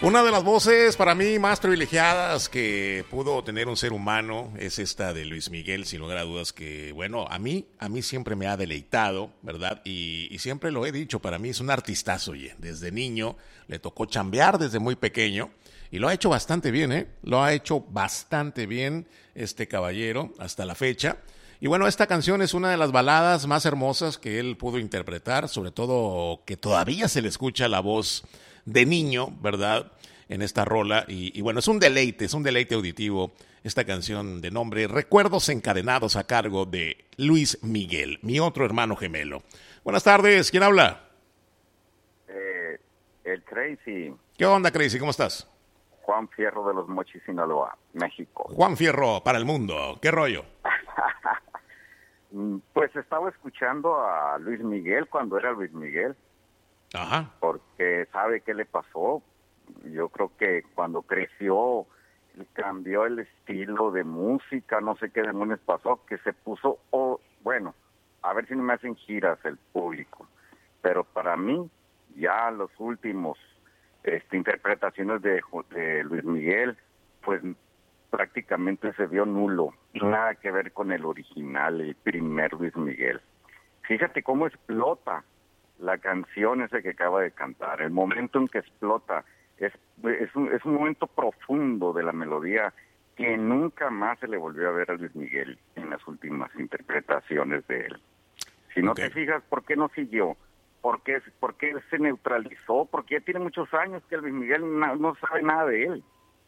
Una de las voces para mí más privilegiadas que pudo tener un ser humano es esta de Luis Miguel, sin lugar a dudas que, bueno, a mí siempre me ha deleitado, ¿verdad? Y siempre lo he dicho, para mí es un artistazo, oye. Desde niño le tocó chambear desde muy pequeño y lo ha hecho bastante bien, ¿eh? Lo ha hecho bastante bien este caballero hasta la fecha. Y bueno, esta canción es una de las baladas más hermosas que él pudo interpretar, sobre todo que todavía se le escucha la voz de niño, ¿verdad? En esta rola. Y bueno, es un deleite auditivo esta canción de nombre Recuerdos Encadenados a cargo de Luis Miguel, mi otro hermano gemelo. Buenas tardes, ¿quién habla? El Crazy. ¿Qué onda, Crazy? ¿Cómo estás? Juan Fierro de los Mochis, Sinaloa, México. Juan Fierro para el mundo, ¿qué rollo? Pues estaba escuchando a Luis Miguel cuando era Luis Miguel. Ajá. Porque sabe qué le pasó. Yo creo que cuando creció cambió el estilo de música, no sé qué demonios pasó, que se puso, bueno, a ver si no me hacen giras el público, pero para mí ya los últimos interpretaciones de Luis Miguel, pues prácticamente se vio nulo, nada que ver con el original, el primer Luis Miguel. Fíjate cómo explota la canción esa que acaba de cantar, el momento en que explota, es un momento profundo de la melodía que nunca más se le volvió a ver a Luis Miguel en las últimas interpretaciones de él. Si no te fijas, ¿por qué no siguió? ¿Por qué se neutralizó? Porque ya tiene muchos años que Luis Miguel no sabe nada de él.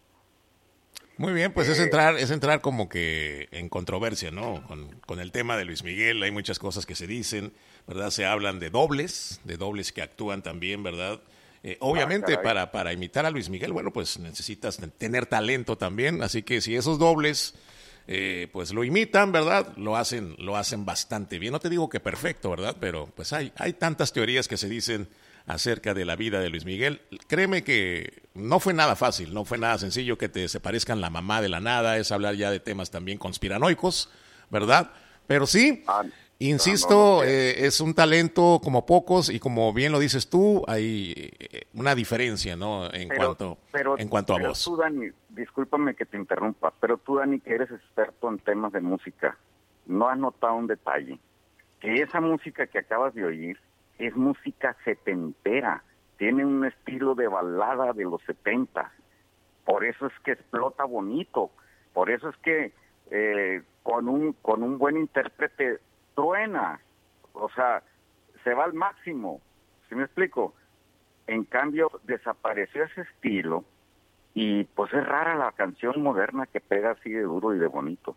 Muy bien, pues es entrar como que en controversia, ¿no? Con el tema de Luis Miguel hay muchas cosas que se dicen, ¿verdad? Se hablan de dobles que actúan también, ¿verdad? Obviamente para imitar a Luis Miguel, bueno, pues necesitas tener talento también, así que si esos dobles pues lo imitan, ¿verdad? Lo hacen bastante bien. No te digo que perfecto, ¿verdad? Pero pues hay tantas teorías que se dicen acerca de la vida de Luis Miguel. Créeme que no fue nada fácil, no fue nada sencillo que se parezcan la mamá de la nada, es hablar ya de temas también conspiranoicos, ¿verdad? Pero sí, insisto, es un talento como pocos y como bien lo dices tú, hay una diferencia, ¿no? En cuanto a voz. Tú, Dani, discúlpame que te interrumpa, pero tú, Dani, que eres experto en temas de música, ¿no has notado un detalle? Que esa música que acabas de oír es música setentera, tiene un estilo de balada de los 70, por eso es que explota bonito, por eso es que con un buen intérprete truena, o sea, se va al máximo, ¿sí me explico? En cambio, desapareció ese estilo y pues es rara la canción moderna que pega así de duro y de bonito.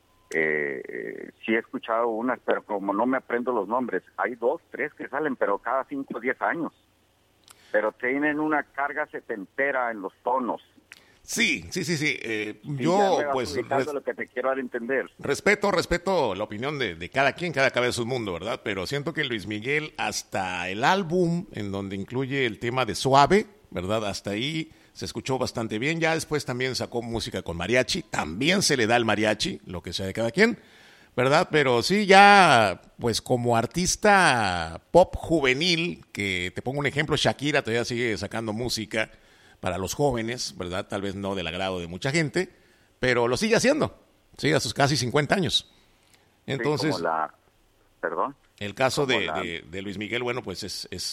Sí he escuchado unas, pero como no me aprendo los nombres, hay 2, 3 que salen, pero cada 5 o 10 años. Pero tienen una carga setentera en los tonos. Sí. Yo, pues, lo que te quiero dar a entender. Respeto la opinión de cada quien, cada cabeza es un mundo, ¿verdad? Pero siento que Luis Miguel, hasta el álbum en donde incluye el tema de Suave, ¿verdad? Hasta ahí se escuchó bastante bien. Ya después también sacó música con mariachi. También se le da el mariachi, lo que sea de cada quien, ¿verdad? Pero sí, ya, pues como artista pop juvenil, que te pongo un ejemplo, Shakira todavía sigue sacando música para los jóvenes, ¿verdad? Tal vez no del agrado de mucha gente, pero lo sigue haciendo, sí, a sus casi 50 años. Entonces, sí, ¿perdón? El caso de Luis Miguel, bueno, pues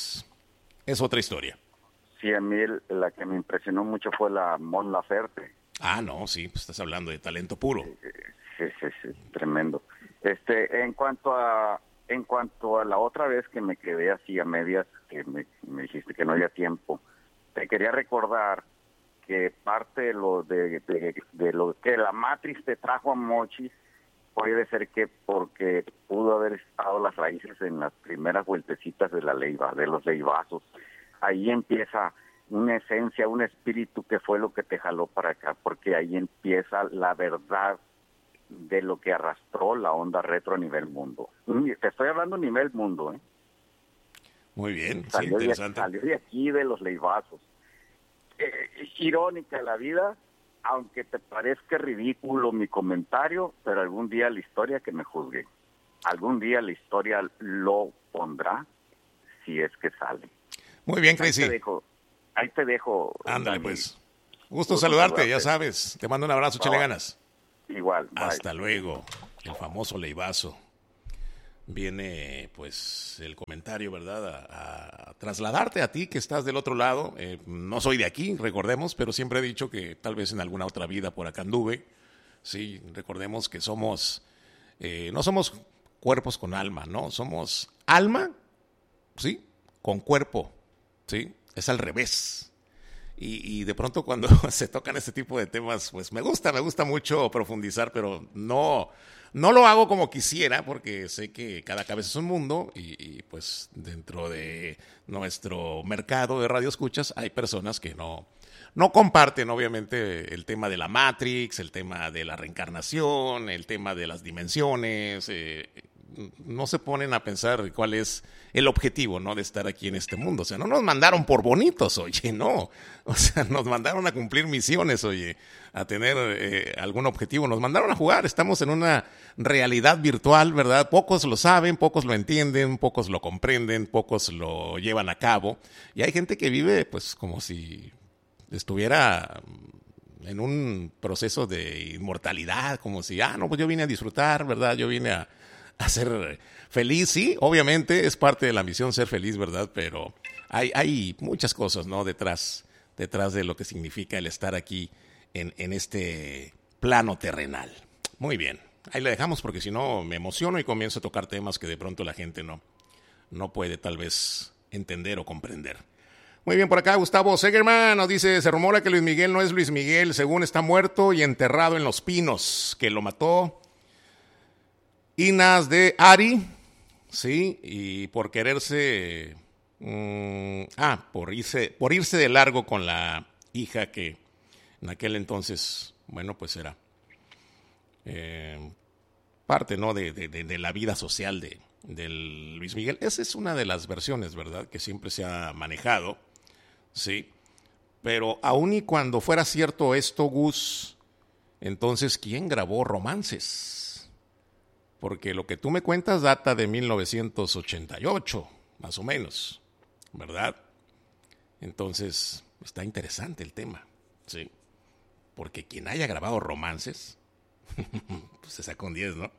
es otra historia. Sí, a mí la que me impresionó mucho fue la Mon Laferte. Ah, no, sí, pues estás hablando de talento puro. Sí, tremendo. En cuanto a la otra vez que me quedé así a medias, que me dijiste que no había tiempo, te quería recordar que parte de lo que la matriz te trajo a Mochis puede ser que porque pudo haber estado las raíces en las primeras vueltecitas de la Leiva, de los leivazos. Ahí empieza una esencia, un espíritu que fue lo que te jaló para acá, porque ahí empieza la verdad de lo que arrastró la onda retro a nivel mundo. Te estoy hablando a nivel mundo, ¿eh? Muy bien, salió interesante. Salió de aquí, de los leivazos. Irónica la vida, aunque te parezca ridículo mi comentario, pero algún día la historia que me juzgue. Algún día la historia lo pondrá, si es que sale. Muy bien, Crazy. Ahí te dejo. Ándale, Dani. pues. Gusto saludarte, ya sabes. Te mando un abrazo, échale ganas. Igual. Bye. Hasta luego. El famoso Leivazo. Viene, pues, el comentario, ¿verdad? A trasladarte a ti que estás del otro lado. No soy de aquí, recordemos, pero siempre he dicho que tal vez en alguna otra vida por acá anduve. Sí, recordemos que somos, no somos cuerpos con alma, ¿no? Somos alma, ¿sí? Con cuerpo, ¿sí? Es al revés. Y de pronto cuando se tocan este tipo de temas, pues me gusta mucho profundizar, pero no lo hago como quisiera, porque sé que cada cabeza es un mundo y pues dentro de nuestro mercado de radioescuchas hay personas que no comparten obviamente el tema de la Matrix, el tema de la reencarnación, el tema de las dimensiones, no se ponen a pensar cuál es el objetivo, ¿no? De estar aquí en este mundo. O sea, no nos mandaron por bonitos, oye, no. O sea, nos mandaron a cumplir misiones, oye, a tener algún objetivo. Nos mandaron a jugar. Estamos en una realidad virtual, ¿verdad? Pocos lo saben, pocos lo entienden, pocos lo comprenden, pocos lo llevan a cabo. Y hay gente que vive, pues, como si estuviera en un proceso de inmortalidad, como si, no, pues yo vine a disfrutar, ¿verdad? Yo vine a ser feliz, sí, obviamente es parte de la misión ser feliz, ¿verdad? Pero hay muchas cosas, ¿no? Detrás de lo que significa el estar aquí en este plano terrenal. Muy bien, ahí le dejamos porque si no me emociono y comienzo a tocar temas que de pronto la gente no puede tal vez entender o comprender. Muy bien, por acá Gustavo Segerman nos dice, se rumora que Luis Miguel no es Luis Miguel, según está muerto y enterrado en Los Pinos, que lo mató Inés de Ari, sí, y por quererse, por irse de largo con la hija que en aquel entonces, bueno, pues era parte, ¿no? de la vida social del Luis Miguel. Esa es una de las versiones, ¿verdad? Que siempre se ha manejado, sí. Pero aun y cuando fuera cierto esto, Gus, entonces, ¿quién grabó Romances? Porque lo que tú me cuentas data de 1988, más o menos, ¿verdad? Entonces, está interesante el tema, ¿sí? Porque quien haya grabado Romances, pues se sacó un 10, ¿no?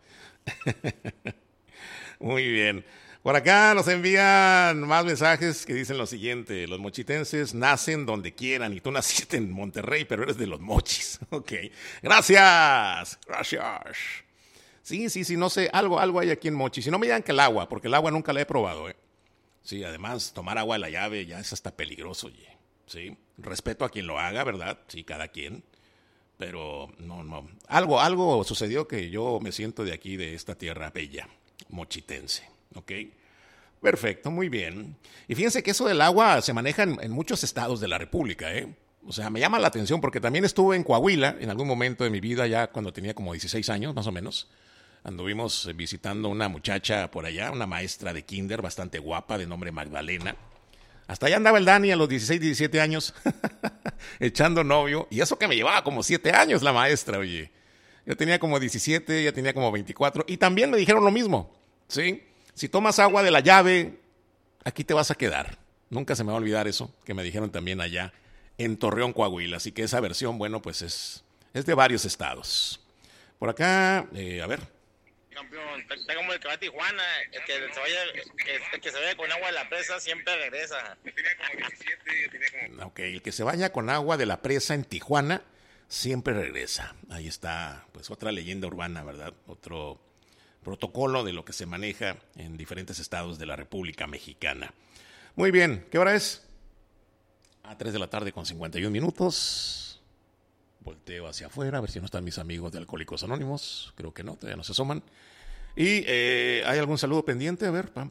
Muy bien. Por acá nos envían más mensajes que dicen lo siguiente. Los mochitenses nacen donde quieran y tú naciste en Monterrey, pero eres de los mochis. Ok. Gracias. Sí, no sé, algo hay aquí en Mochi. Si no me digan que el agua, porque el agua nunca la he probado, ¿eh? Sí, además, tomar agua de la llave ya es hasta peligroso, oye. Sí, respeto a quien lo haga, ¿verdad? Sí, cada quien. Pero no. Algo sucedió que yo me siento de aquí, de esta tierra bella, mochitense, ¿ok? Perfecto, muy bien. Y fíjense que eso del agua se maneja en muchos estados de la República, ¿eh? O sea, me llama la atención porque también estuve en Coahuila en algún momento de mi vida, ya cuando tenía como 16 años, más o menos. Anduvimos visitando una muchacha por allá, una maestra de kinder bastante guapa de nombre Magdalena. Hasta allá andaba el Dani a los 16, 17 años echando novio. Y eso que me llevaba como 7 años la maestra, oye. Yo tenía como 17, ella tenía como 24. Y también me dijeron lo mismo, ¿sí? Si tomas agua de la llave, aquí te vas a quedar. Nunca se me va a olvidar eso, que me dijeron también allá en Torreón, Coahuila. Así que esa versión, bueno, pues es de varios estados. Por acá, a ver. Campeón, está como el que va a Tijuana, el que se vaya con agua de la presa siempre regresa. Yo tenía como 17, yo tenía como... Ok, el que se baña con agua de la presa en Tijuana siempre regresa. Ahí está, pues otra leyenda urbana, ¿verdad? Otro protocolo de lo que se maneja en diferentes estados de la República Mexicana. Muy bien, ¿qué hora es? A 3 de la tarde con 51 minutos. Volteo hacia afuera, a ver si no están mis amigos de Alcohólicos Anónimos. Creo que no, todavía no se asoman. Y ¿hay algún saludo pendiente? A ver, pam.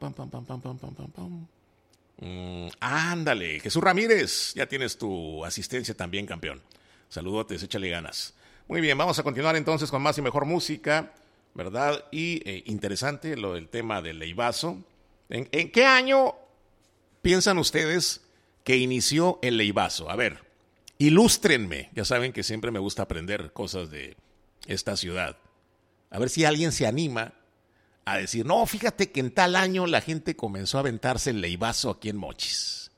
Ándale, Jesús Ramírez, ya tienes tu asistencia también, campeón. Saludotes, échale ganas. Muy bien, vamos a continuar entonces con más y mejor música, ¿verdad? Y interesante lo del tema del Leivazo. ¿En qué año piensan ustedes que inició el Leivazo? A ver, ilústrenme. Ya saben que siempre me gusta aprender cosas de esta ciudad. A ver si alguien se anima a decir, no, fíjate que en tal año la gente comenzó a aventarse el Leivazo aquí en Mochis.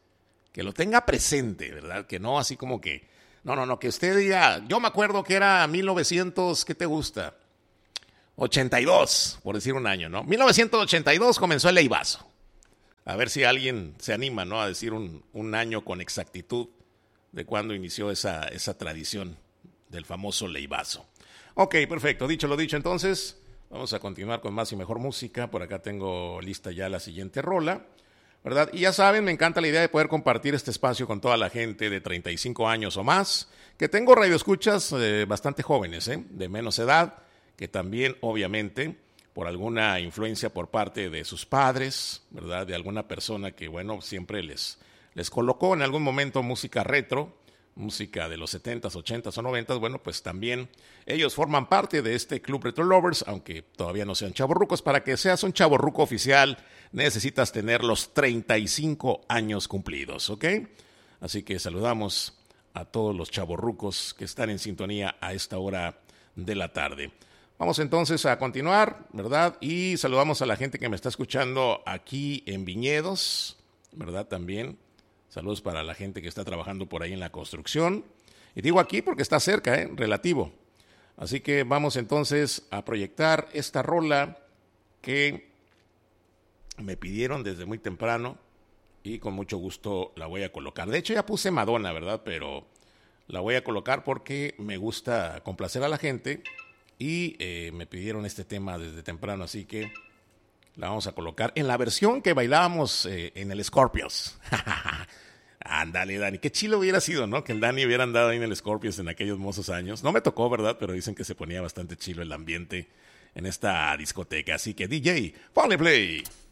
que lo tenga presente, ¿verdad? Que no así como que, no, que usted diga, yo me acuerdo que era 1900, ¿qué te gusta? 82, por decir un año, ¿no? 1982 comenzó el Leivazo. A ver si alguien se anima, ¿no? A decir un año con exactitud de cuándo inició esa tradición del famoso Leivazo. Ok, perfecto. Dicho lo dicho, entonces, vamos a continuar con más y mejor música. Por acá tengo lista ya la siguiente rola, ¿verdad? Y ya saben, me encanta la idea de poder compartir este espacio con toda la gente de 35 años o más, que tengo radioescuchas bastante jóvenes, de menos edad, que también, obviamente, por alguna influencia por parte de sus padres, ¿verdad? De alguna persona que, bueno, siempre les colocó en algún momento música retro, música de los 70s, 80s o 90s, bueno, pues también ellos forman parte de este Club Retro Lovers, aunque todavía no sean chavorrucos. Para que seas un chavorruco oficial, necesitas tener los 35 años cumplidos, ¿ok? Así que saludamos a todos los chavorrucos que están en sintonía a esta hora de la tarde. Vamos entonces a continuar, ¿verdad? Y saludamos a la gente que me está escuchando aquí en Viñedos, ¿verdad? También saludos para la gente que está trabajando por ahí en la construcción. Y digo aquí porque está cerca, relativo. Así que vamos entonces a proyectar esta rola que me pidieron desde muy temprano y con mucho gusto la voy a colocar. De hecho ya puse Madonna, ¿verdad? Pero la voy a colocar porque me gusta complacer a la gente y me pidieron este tema desde temprano, así que la vamos a colocar en la versión que bailábamos en el Scorpions. Ándale, Dani, qué chilo hubiera sido, ¿no? Que el Dani hubiera andado ahí en el Scorpions en aquellos mozos años. No me tocó, ¿verdad? Pero dicen que se ponía bastante chilo el ambiente en esta discoteca. Así que DJ, ponle play.